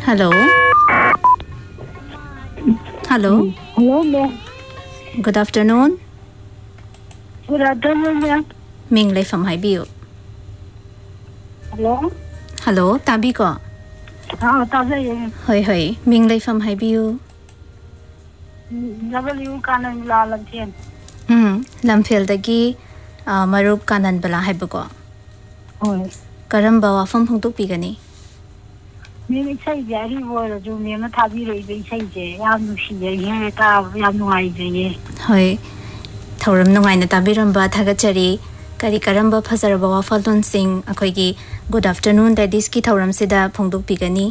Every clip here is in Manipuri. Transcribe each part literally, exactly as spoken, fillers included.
Hello. Hello. Hello, ma'am. Good afternoon. Good afternoon, ma'am. Ming Lei from Haibiu. Hello. Hello. Tabi ko. Ah, tabi. Hoi hoi. Ming Lei from Haibiu. W kanan la lamtien. Hmm. Lamphel dagi marup kanan bala haibuko. Hoi. Karamba wafam phongtuk pigani. Mimi sai jari bola jo mema tabi rei be sai je yam nu shi je he ta yam nu ai je ye. Hoi. Thauram nungai na tabiramba thagachari kari karamba phazaraba wafalton sing akhoi good afternoon dadis ki thauram sida phongtuk pigani.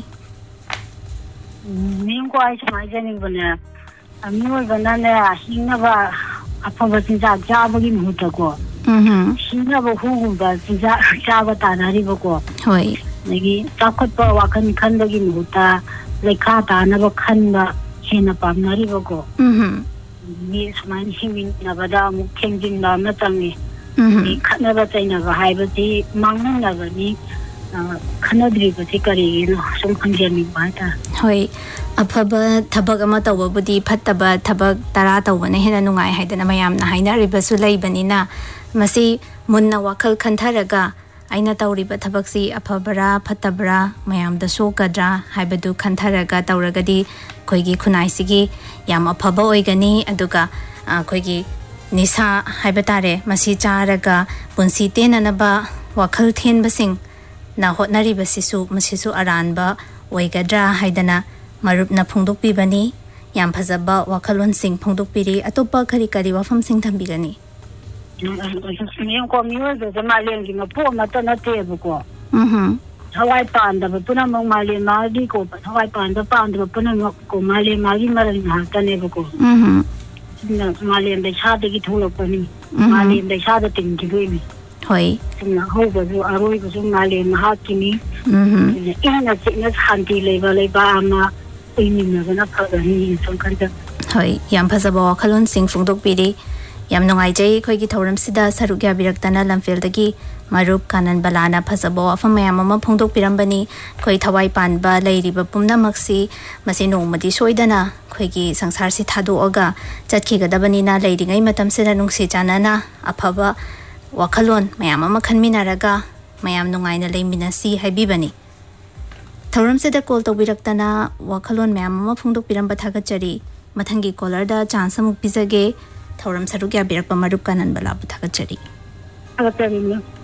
Mim ko ai sai je ni bana. Ami oi bana ne hinga ba apaba sinja ja ba gi mu ta ko. Mhm. Hinga ba hu gu ba sinja ja ba ta na ri ba ko. Hoi. Nagi takot pa wakan kan bagi muta lekha ta na ba khan ba hena pam na ri ba ko. Mhm. Ni sman himin na ba da mu kengjin na na tangi. Mhm. Ni khana ba chai na ba hai ba ti mangna na ba ni khana dri ba ti kari no sum khangje mi ba ta. Hoi. Afaba thabak ama tawba budi phattaba thabak tara tawba na hena nungai haidana mayam na haina ribasu laibanina masi munna wakhal khantharaga aina tawriba thabaksi afabara phattabra mayam da sokadra haibadu khantharaga tawragadi khoigi khunai sigi yam afaba oigani aduga khoigi nisa haibatare masi charaga punsi tenanaba wakhal thenbasing na hotnari basisu masisu aranba oigadra haidana marup na phongdok pibani yam phajaba wakhalon sing phongdok piri atopa khari kari wafam sing thambigani. Miem ko mi wa de ma len gi ma po ma ta na te bu ko. Mhm. Hawai pan da bu na ma ma le ma di ko pa hawai pan da pan da bu na ko ma le ma gi ma ri ha ta ne bu ko. Mhm. Na ma le de cha de gi tholo ko ni. Ma le de cha da ting gi gi ni. Hoi. Na ho ba ju a roi ba ju ma le ma ha ki ni. Mhm. Ina chi na han ti le ba le ba ma ai ni na na pha da ni song kan da. Hoi. Yam phajaba wakhalon sing phongdok piri yam nungai jai khoigi thoram sida saruk ya biraktana lamfel dagi marup kanan balana phajaba wafam mayam ama phongdok pirambani khoi thawai panba leiriba pumna maksi masi nongmadi soidana khoigi sangsar si thadu oga chatki gadabani na leiringai matam sida nungsi chanana aphaba wakhalon mayam ama khanminaraga mayam nungai na leiminasi haibibani thoram sida call tawbiraktana wakhalon mayam ama phongdok piramba thagachari mathangi caller da chance amuk pizage Thauram saruk ya birak pamarup kanan bala buthaga chari. Aga tari